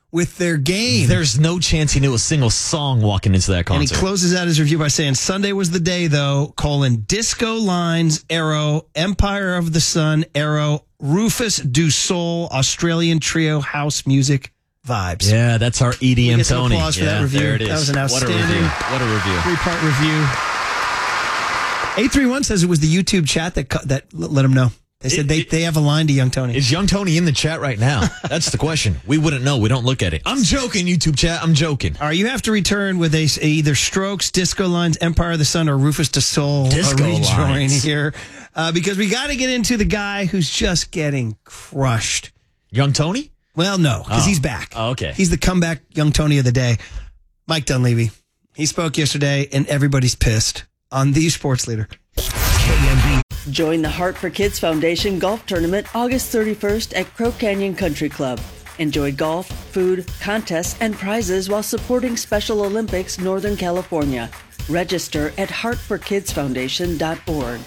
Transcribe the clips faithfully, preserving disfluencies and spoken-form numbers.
with their game. There's no chance he knew a single song walking into that concert. And he closes out his review by saying, Sunday was the day, though, colon, Disco Lines, Arrow, Empire of the Sun, Arrow, Rufus Du Sol, Australian trio, house music vibes. Yeah, that's our E D M we get some Tony. applause for yeah, that review. There it is. That was an outstanding What a review. What a review. three-part review. eight three one says it was the YouTube chat that cu- that l- let him know. They said It- they, it- they have a line to Young Tony. Is Young Tony in the chat right now? That's the question. We wouldn't know. We don't look at it. I'm joking, YouTube chat. I'm joking. All right, you have to return with a, a either Strokes, Disco Lines, Empire of the Sun, or Rufus Du Sol Disco a rejoin Lines. here uh, because we got to get into the guy who's just getting crushed. Young Tony? Well, no, because Oh. he's back. Oh, okay. He's the comeback Young Tony of the day. Mike Dunleavy. He spoke yesterday, and everybody's pissed on the sports leader. Join the Heart for Kids Foundation Golf Tournament August thirty-first at Crow Canyon Country Club. Enjoy golf, food, contests, and prizes while supporting Special Olympics Northern California. Register at heart for kids foundation dot org.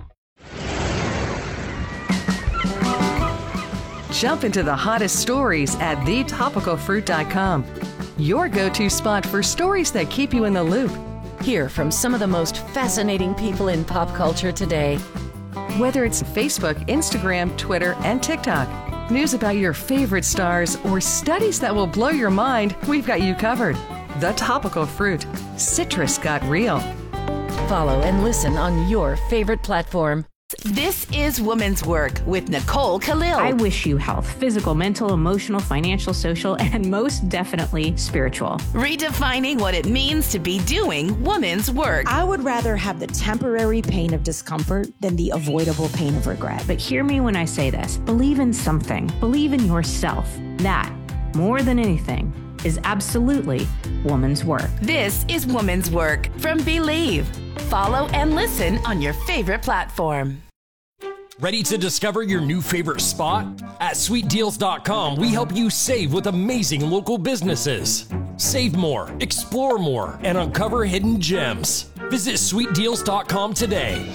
Jump into the hottest stories at the topical fruit dot com. Your go-to spot for stories that keep you in the loop. Hear from some of the most fascinating people in pop culture today. Whether it's Facebook, Instagram, Twitter, and TikTok, news about your favorite stars, or studies that will blow your mind, we've got you covered. The Topical Fruit. Citrus got real. Follow and listen on your favorite platform. This is Women's Work with Nicole Khalil. I wish you health, physical, mental, emotional, financial, social, and most definitely spiritual. Redefining what it means to be doing women's work. I would rather have the temporary pain of discomfort than the avoidable pain of regret. But hear me when I say this. Believe in something. Believe in yourself. That, more than anything, is absolutely woman's work. This is Women's Work from Believe. Follow and listen on your favorite platform. Ready to discover your new favorite spot? At sweet deals dot com, we help you save with amazing local businesses. Save more, explore more, and uncover hidden gems. Visit sweet deals dot com today.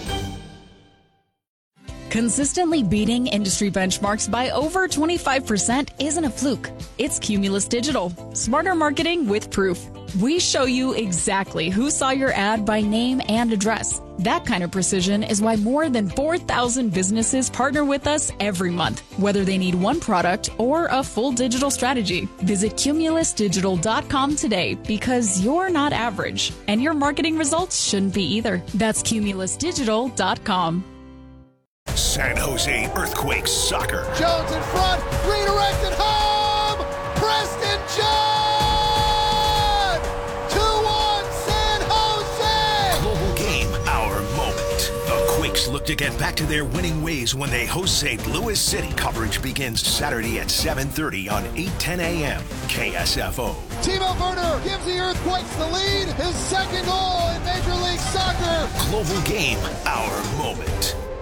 Consistently beating industry benchmarks by over twenty-five percent isn't a fluke. It's Cumulus Digital. Smarter marketing with proof. We show you exactly who saw your ad by name and address. That kind of precision is why more than four thousand businesses partner with us every month, whether they need one product or a full digital strategy. Visit cumulus digital dot com today because you're not average, and your marketing results shouldn't be either. That's cumulus digital dot com. San Jose Earthquakes soccer. Jones in front, redirected home. Preston John. two one San Jose. Global game, our moment. The Quakes look to get back to their winning ways when they host Saint Louis City. Coverage begins Saturday at seven thirty on eight ten a.m. K S F O. Timo Werner gives the Earthquakes the lead. His second goal in Major League Soccer. Global game, our moment.